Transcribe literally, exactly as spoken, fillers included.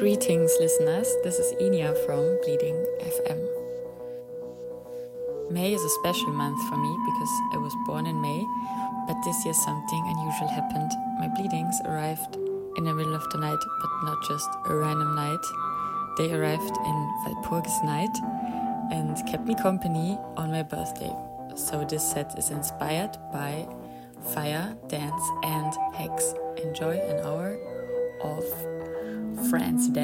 Greetings, listeners. This is Inia from Bleeding F M. May is a special month for me because I was born in May, but this year something unusual happened. My bleedings arrived in the middle of the night, but not just a random night. They arrived in Walpurgis night and kept me company on my birthday. So this set is inspired by fire, dance and hex. Enjoy an hour of France dance.